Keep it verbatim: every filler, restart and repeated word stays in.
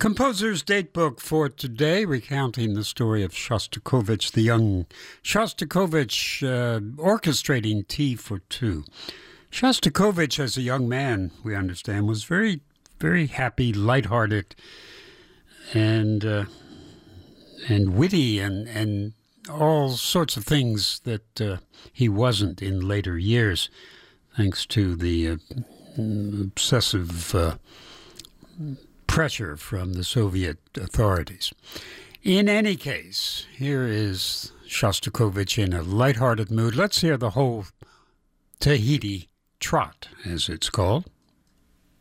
Composer's Datebook for today, recounting the story of Shostakovich, the young Shostakovich uh, orchestrating Tea for Two. Shostakovich, as a young man, we understand, was very, very happy, lighthearted, and uh, and witty, and, and all sorts of things that uh, he wasn't in later years, thanks to the uh, obsessive uh, pressure from the Soviet authorities. In any case, here is Shostakovich in a lighthearted mood. Let's hear the whole Tahiti Trot, as it's called.